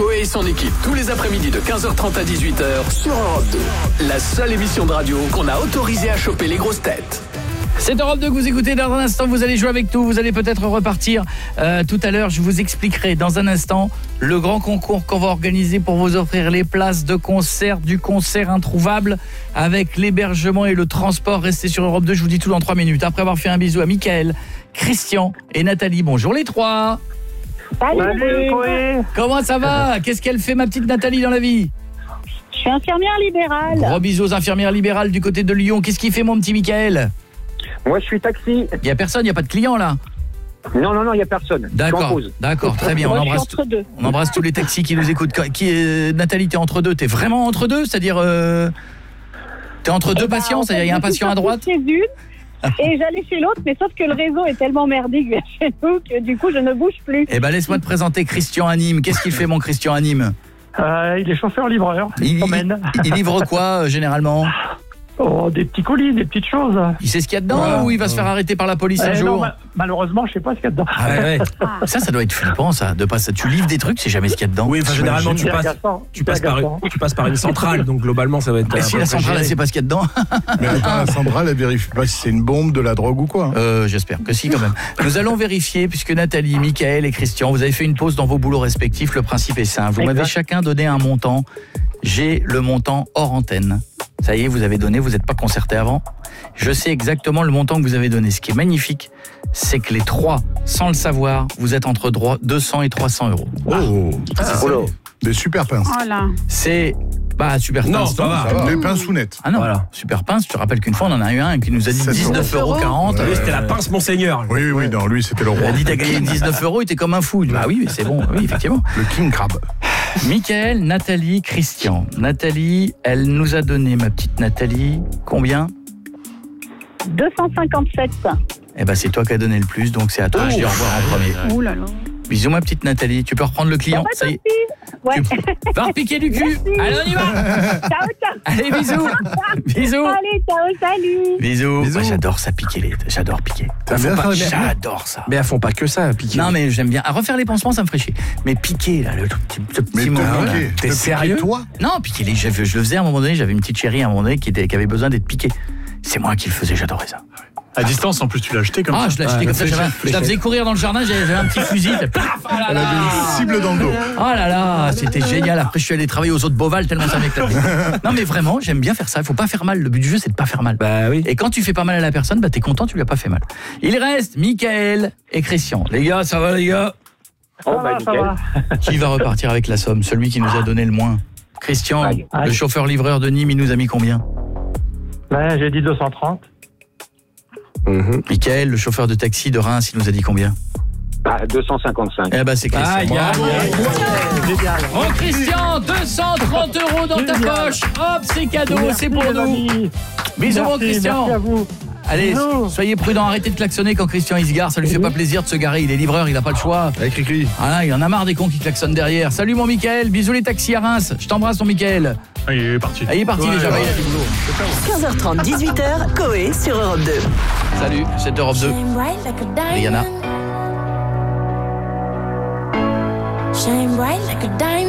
Coé et son équipe tous les après-midi de 15h30 à 18h sur Europe 2. La seule émission de radio qu'on a autorisé à choper les grosses têtes. C'est Europe 2 que vous écoutez. Dans un instant, vous allez jouer avec nous. Vous allez peut-être repartir tout à l'heure. Je vous expliquerai dans un instant le grand concours qu'on va organiser pour vous offrir les places de concert du concert introuvable avec l'hébergement et le transport. Restez sur Europe 2. Je vous dis tout dans 3 minutes. Après avoir fait un bisou à Mickaël, Christian et Nathalie. Bonjour les trois. Salut. Comment ça va? Qu'est-ce qu'elle fait, ma petite Nathalie, dans la vie? Je suis infirmière libérale. Gros bisous aux infirmières libérales du côté de Lyon. Qu'est-ce qu'il fait, mon petit Mickaël? Moi, je suis taxi. Il n'y a personne, il n'y a pas de client là? Non, il n'y a personne. D'accord, très bien. Moi, On je suis embrasse, entre deux. on embrasse tous les taxis qui nous écoutent. Nathalie, t'es entre deux? T'es vraiment entre deux? C'est-à-dire, t'es entre deux patients? C'est-à-dire, il y a un patient à droite? Chez une, et j'allais chez l'autre, mais sauf que le réseau est tellement merdique vers chez nous que du coup, je ne bouge plus. Eh ben, laisse-moi te présenter Christian à Nîmes. Qu'est-ce qu'il fait, mon Christian à Nîmes? Il est chauffeur-livreur. Il livre quoi, généralement? Des petits colis, des petites choses. Il sait ce qu'il y a dedans ou il va se faire arrêter par la police un jour? Non, malheureusement, je sais pas ce qu'il y a dedans. Ah ouais. Ça doit être flippant, ça. De pas ça. Tu livres des trucs, c'est jamais ce qu'il y a dedans. Oui, enfin, généralement, tu passes par une centrale, donc globalement, ça va être. Et si la centrale, elle sait pas ce qu'il y a dedans? Mais attends, la centrale, elle vérifie pas si c'est une bombe, de la drogue ou quoi. J'espère que si, quand même. Nous allons vérifier, puisque Nathalie, Mickaël et Christian, vous avez fait une pause dans vos boulots respectifs. Le principe est simple. Vous m'avez chacun donné un montant. J'ai le montant hors antenne. Ça y est, vous avez donné, vous n'êtes pas concerté avant. Je sais exactement le montant que vous avez donné. Ce qui est magnifique, c'est que les trois, sans le savoir, vous êtes entre 200 et 300 euros. Des super pinces. Voilà. C'est... super pince. Non, ça va. Des pincounettes. Ah non, voilà. Super pince, je te rappelle qu'une fois, on en a eu un qui nous a dit 19,40 €. Lui, c'était la pince Monseigneur. Oui, non, lui, c'était le roi. Il a dit, t'as gagné 19 €, il était comme un fou. Bah oui, c'est bon, oui, effectivement. Le King Crab. Mickaël, Nathalie, Christian. Nathalie, elle nous a donné, ma petite Nathalie, combien? 257. Eh ben, c'est toi qui as donné le plus, donc c'est à toi. Je dis au revoir en premier. Ouh là là. Bisous, ma petite Nathalie. Tu peux reprendre le client. Ça y est. Ouais. Va repiquer du cul. Merci. Allez, on y va. Ciao. Allez, bisous. Bisous. Allez, ciao, salut. Bisous. Moi, j'adore ça, piquer j'adore piquer. J'adore ça. Mais elles font pas que ça, piquer. Non, mais j'aime bien. À refaire les pansements, ça me ferait chier. Mais piquer, là, ce petit moment. T'es sérieux, toi? Non, piquer je le faisais à un moment donné. J'avais une petite chérie à un moment donné qui avait besoin d'être piquée. C'est moi qui le faisais, j'adorais ça. À distance, en plus, tu l'as jeté comme ça. Ah, je l'ai acheté comme ça. Je la faisais courir dans le jardin, j'avais un petit fusil. Paf, Elle avait une cible dans le dos. Oh là là, c'était génial. Après, je suis allé travailler aux eaux de Beauval tellement ça m'éclatait. Non, mais vraiment, j'aime bien faire ça. Il faut pas faire mal. Le but du jeu, c'est de pas faire mal. Bah oui. Et quand tu fais pas mal à la personne, t'es content, tu lui as pas fait mal. Il reste Mickaël et Christian. Les gars, ça va, les gars? Ça va. Qui va repartir avec la somme? Celui qui nous a donné le moins. Christian, le chauffeur-livreur de Nîmes, il nous a mis combien? J'ai dit 230. Mickaël, le chauffeur de taxi de Reims, il nous a dit combien? 255. Eh ben, c'est Christian. Oh, Christian, 230 € dans ta poche. Hop, c'est cadeau, c'est pour nous. Bisous, mon Christian. Merci à vous. Allez, soyez prudents, arrêtez de klaxonner quand Christian il se gare, ça lui fait pas plaisir de se garer, il est livreur, il a pas le choix. Avec Cricri. Ah, il en a marre des cons qui klaxonnent derrière. Salut mon Mickaël, bisous les taxis à Reims. Je t'embrasse mon Mickaël. Ah, il est parti. Ah, il est parti déjà, il a du boulot. 15h30, 18h, Coé sur Europe 2. Salut, c'est Europe 2. Rihanna. Shine bright like a diamond.